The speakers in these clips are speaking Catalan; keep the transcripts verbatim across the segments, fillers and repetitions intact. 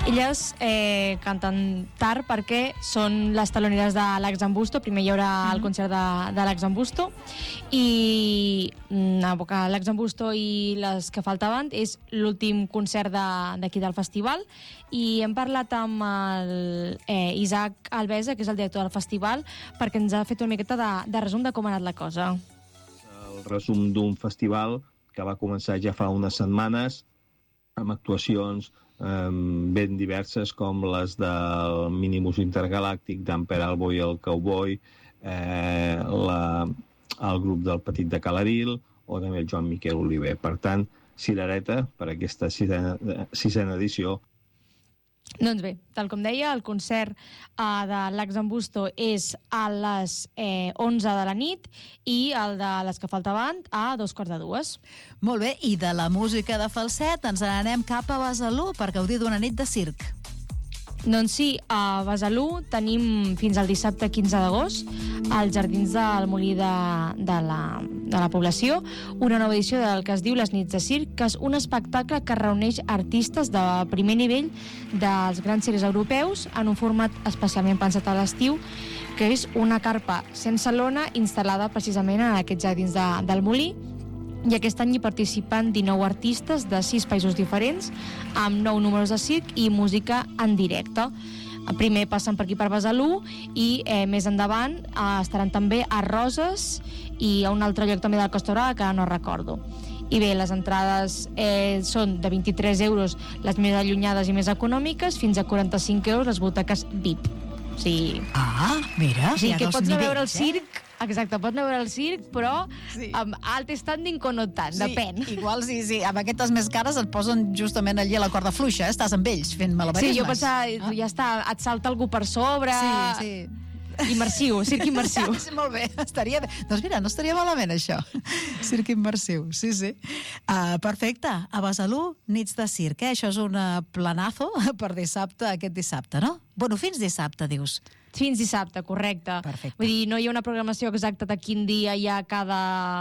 Elles eh, canten tard perquè són les taloneres de l'Axambusto. Primer hi haurà mm-hmm. el concert de, de l'Axambusto i abocar l'Axambusto i les que faltaven és l'últim concert d'aquí de, del festival, i hem parlat amb el eh, Isaac Albesa, que és el director del festival, perquè ens ha fet una miqueta de, de resum de com ha anat la cosa. El resum d'un festival que va començar ja fa unes setmanes amb actuacions eh, ben diverses, com les del Minimus Intergalàctic, d'en Pere Albo i el Cowboy, eh, la, el grup del Petit de Calaril o també el Joan Miquel Oliver. Per tant, cirereta per aquesta sisena, sisena edició. Doncs bé, tal com deia, el concert uh, de l'Axambusto és a les eh, onze de la nit i el de les que faltaven a dos quarts de dues. Molt bé, i de la música de falset ens n'anem cap a Besalú per gaudir d'una nit de circ. Doncs sí, a Besalú tenim fins al dissabte quinze d'agost als Jardins del Molí de, de, la, de la Població una nova edició del que es diu Les Nits de Circ, que és un espectacle que reuneix artistes de primer nivell dels grans circs europeus en un format especialment pensat a l'estiu, que és una carpa sense lona instal·lada precisament en aquests jardins de, del Molí. I aquest any hi participen dinou artistes de sis països diferents, amb nou números de circ i música en directe. Primer passen per aquí per Besalú i eh, més endavant eh, estaran també a Roses i a un altre lloc també del Costa Brava que no recordo. I bé, les entrades eh, són de vint-i-tres euros les més allunyades i més econòmiques, fins a quaranta-cinc euros les butaques V I P. O sigui, ah, mira, o sigui que pots anar a veure el eh? circ, exacte, pots anar a veure el circ, però sí. amb alt standing o no tant, sí, depèn. Igual sí, sí, amb aquestes més cares et posen justament allí a la corda fluixa, eh? Estàs amb ells fent malabarismes. Sí, jo pensava, ah. ja està, et salta algú per sobre... Sí, sí. Immersiu, circ immersiu. Sí, molt bé, estaria bé. Doncs mira, no estaria malament això. Circ immersiu, sí, sí. Uh, perfecte, a Besalú, nits de circ, eh? Això és un planazo per dissabte, aquest dissabte, no? Bueno, fins dissabte, dius. Fins dissabte, correcte. Perfecte. Vull dir, no hi ha una programació exacta de quin dia hi ha cada...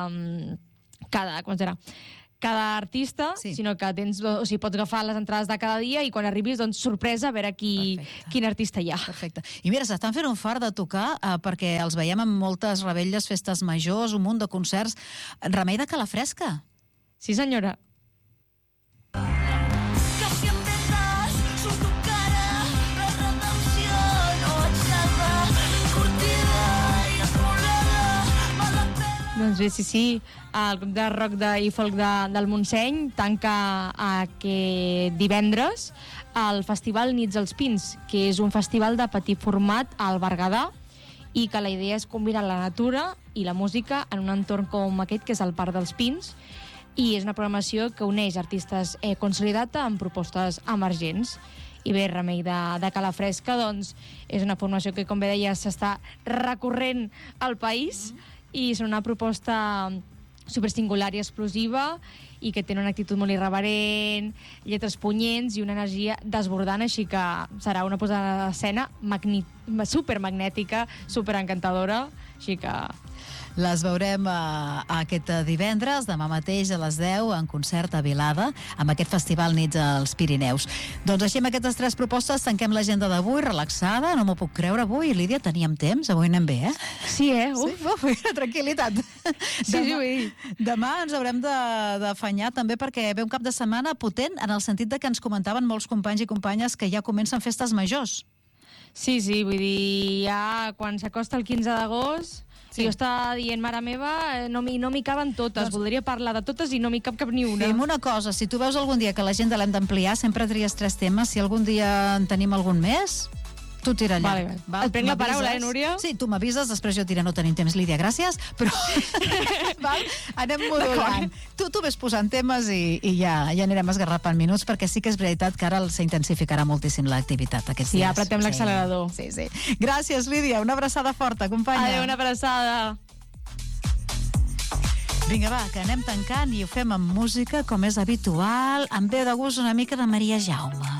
cada, com serà? cada artista, sí. sinó que tens, o sigui, pots agafar les entrades de cada dia i quan arribis, doncs, sorpresa, a veure qui, quin artista hi ha. Perfecte. I mira, s'estan fent un fart de tocar eh, perquè els veiem en moltes revetlles, festes majors, un munt de concerts. Remei de Calafresca. Sí, senyora. Doncs bé, sí, sí, el grup de rock de, i folk de, del Montseny tanca aquest divendres el Festival Nits als Pins, que és un festival de petit format al Berguedà i que la idea és combinar la natura i la música en un entorn com aquest, que és el Parc dels Pins, i és una programació que uneix artistes eh, consolidats amb propostes emergents. I bé, Remei de, de Calafresca, doncs, és una formació que, com bé deia, s'està recorrent al país, mm. i és una proposta supersingular i explosiva i que té una actitud molt irreverent, lletres punyents i una energia desbordant, així que serà una posada d'escena magni- supermagnètica, superencantadora, així que... Les veurem uh, aquest divendres, demà mateix a les deu, en concert a Vilada, amb aquest festival Nits als Pirineus. Doncs així, amb aquestes tres propostes, tanquem l'agenda d'avui, relaxada, no m'ho puc creure avui. Lídia, teníem temps, avui anem bé, eh? Sí, eh? Uf, sí? Uf, tranquil·litat. Sí, demà, sí. Demà ens haurem d'afanyar també perquè ve un cap de setmana potent en el sentit de que ens comentaven molts companys i companyes que ja comencen festes majors. Sí, sí, vull dir, ja quan s'acosta el quinze d'agost... Sí. Jo estava dient, mare meva, no m'hi no caben totes, doncs... voldria parlar de totes i no m'hi cap cap ni una. Fem una cosa, si tu veus algun dia que l'agenda l'hem d'ampliar, sempre tries tres temes, si algun dia en tenim algun més, tu tira allà. Vale, vale. Et prenc la paraula, eh, Núria? Sí, tu m'avises, després jo et diré, no tenim temps, Lídia, gràcies, però val? Anem modulant. Tu, tu ves posant temes i, i ja, ja anirem esgarrapant minuts, perquè sí que és veritat que ara s'intensificarà moltíssim l'activitat aquests sí, dies. Ja apretem sí. l'accelerador. Sí, sí. Gràcies, Lídia, una abraçada forta, companya. Adéu, una abraçada. Vinga, va, que anem tancant i ho fem amb música, com és habitual, amb veu de gust una mica de Maria Jaume.